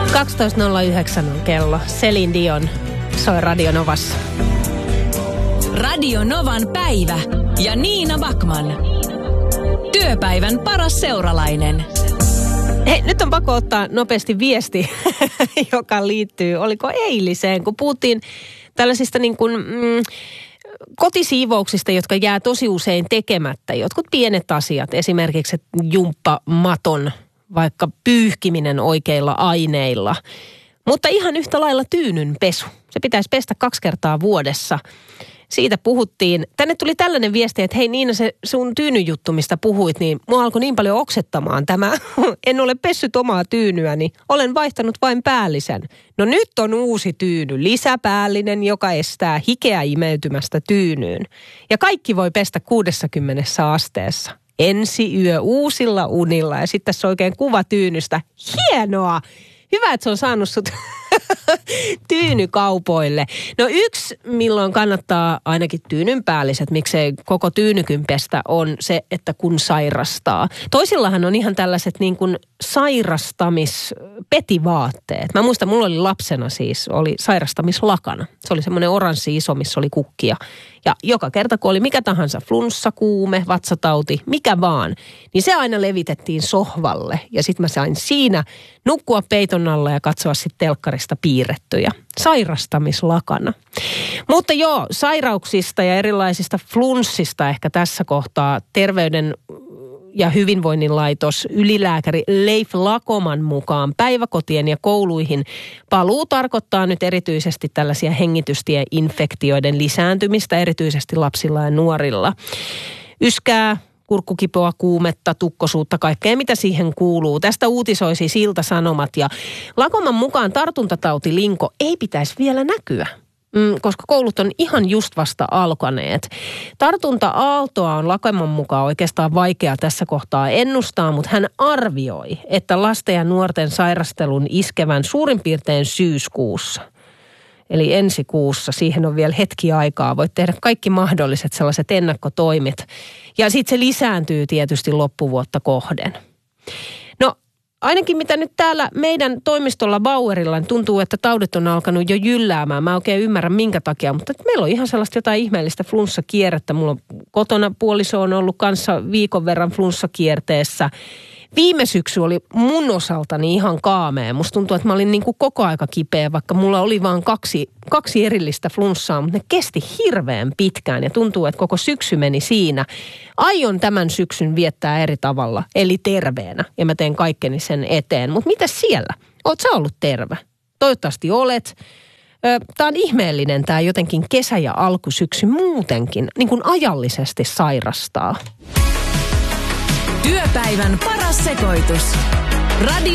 12.09 on kello. Celine Dion soi Radio Novassa. Radio Novan päivä ja Niina Backman. Työpäivän paras seuralainen. Hei, nyt on pakko ottaa nopeasti viesti, joka liittyy, oliko eiliseen, kun puhuttiin tällaisista niin kuin, kotisiivouksista, jotka jää tosi usein tekemättä. Jotkut pienet asiat, esimerkiksi jumppamaton, vaikka pyyhkiminen oikeilla aineilla. Mutta ihan yhtä lailla tyynyn pesu. Se pitäisi pestä 2 kertaa vuodessa. Siitä puhuttiin. Tänne tuli tällainen viesti, että hei Niina, se sun tyynyjuttu, mistä puhuit, niin mua alkoi niin paljon oksettamaan tämä. En ole pessyt omaa tyynyäni. Olen vaihtanut vain päällisen. No nyt on uusi tyyny, lisäpäällinen, joka estää hikeä imeytymästä tyynyyn. Ja kaikki voi pestä 60 asteessa. Ensi yö uusilla unilla ja sitten tässä on oikein kuva tyynystä. Hienoa! Hyvä, että se on saanut sut tyynykaupoille. No yksi, milloin kannattaa ainakin tyynyn päälliset, miksei koko tyynykin pestä, on se, että kun sairastaa. Toisillahan on ihan tällaiset niin kuin sairastamispetivaatteet. Mä muistan, mulla oli lapsena siis, oli sairastamislakana. Se oli semmoinen oranssi iso, missä oli kukkia. Ja joka kerta, kun oli mikä tahansa flunssa, kuume, vatsatauti, mikä vaan, niin se aina levitettiin sohvalle. Ja sitten mä sain siinä nukkua peiton alla ja katsoa sitten telkkarista piirrettyjä. Sairastamislakana. Mutta joo, sairauksista ja erilaisista flunssista ehkä tässä kohtaa Terveyden ja hyvinvoinnin laitos ylilääkäri Leif Lakoman mukaan päiväkotien ja kouluihin paluu tarkoittaa nyt erityisesti tällaisia hengitystieinfektioiden lisääntymistä, erityisesti lapsilla ja nuorilla. Yskää, kurkkukipoa, kuumetta, tukkosuutta, kaikkea mitä siihen kuuluu. Tästä uutisoi siis Ilta-Sanomat ja Lakoman mukaan tartuntatautilinko ei pitäisi vielä näkyä. Koska koulut on ihan just vasta alkaneet. Tartunta-aaltoa on Lakoman mukaan oikeastaan vaikea tässä kohtaa ennustaa, mutta hän arvioi, että lasten ja nuorten sairastelun iskevän suurin piirtein syyskuussa. Eli ensi kuussa, siihen on vielä hetki aikaa. Voit tehdä kaikki mahdolliset sellaiset ennakkotoimet. Ja sitten se lisääntyy tietysti loppuvuotta kohden. No, ainakin mitä nyt täällä meidän toimistolla Bauerilla niin tuntuu, että taudit on alkanut jo jylläämään. Mä oikein ymmärrän minkä takia, mutta meillä on ihan sellaista jotain ihmeellistä flunssakierrettä. Mulla on kotona puoliso on ollut kanssa viikon verran flunssakierteessä. Viime syksy oli mun osaltani ihan kaamea. Musta tuntuu, että mä olin niin kuin koko aika kipeä, vaikka mulla oli vaan kaksi erillistä flunssaa, mutta ne kesti hirveän pitkään ja tuntuu, että koko syksy meni siinä. Aion tämän syksyn viettää eri tavalla, eli terveenä, ja mä teen kaikkeni sen eteen. Mutta mitäs siellä? Oot sä ollut terve? Toivottavasti olet. Tää on ihmeellinen tää jotenkin kesä- ja alkusyksy muutenkin, niin kuin ajallisesti sairastaa. Työpäivän paras sekoitus. Radio